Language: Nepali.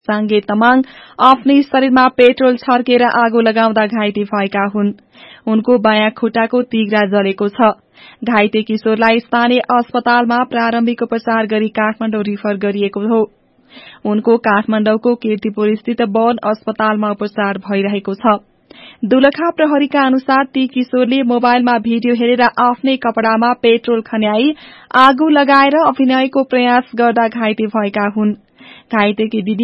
साङ्गे तमाङ आफ्नै शरीरमा पेट्रोल छर्केर आगो लगाउँदा घाइते भएका हुन्। उनको बायाँ खुट्टाको तिघ्रा जलेको छ। घाइते किशोरलाई स्थानीय अस्पतालमा प्रारम्भिक उपचार गरी काठमाडौँ रिफर गरिएको हो। उनको काठमाडौँको कीर्तिपुर स्थित वन अस्पतालमा उपचार भइरहेको छ। दोलखा प्रहरीका अनुसार ती किशोरले मोबाइलमा भिडियो हेरेर आफ्नै कपडामा पेट्रोल खन्याई आगो लगाएर अभिनयको प्रयास गर्दा घाइते भएका हुन्। घाइतेकी दिदी